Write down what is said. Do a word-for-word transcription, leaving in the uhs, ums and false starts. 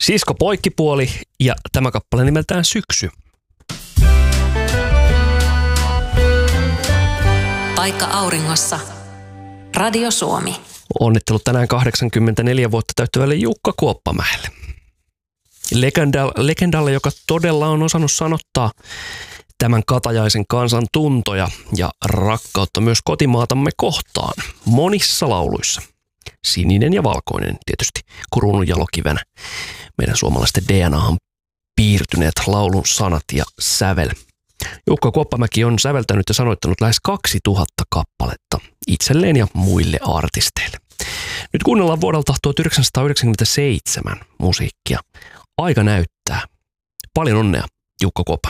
Sisko Poikkipuoli ja tämä kappale nimeltään Syksy. Paikka auringossa. Radio Suomi. Onnittelut tänään kahdeksankymmentäneljä vuotta täyttävälle Jukka Kuoppamäelle. Legenda, legendalle, joka todella on osannut sanottaa tämän katajaisen kansan tuntoja ja rakkautta myös kotimaatamme kohtaan monissa lauluissa. Sininen ja valkoinen tietysti kruunun jalokivenä. Meidän suomalaisten D N A:han piirtyneet laulun sanat ja sävel. Jukka Kuoppamäki on säveltänyt ja sanoittanut lähes kaksituhatta kappaletta itselleen ja muille artisteille. Nyt kuunnellaan vuodelta tuhatyhdeksänsataayhdeksänkymmentäseitsemän musiikkia. Aika näyttää. Paljon onnea, Jukka Kuoppamäki.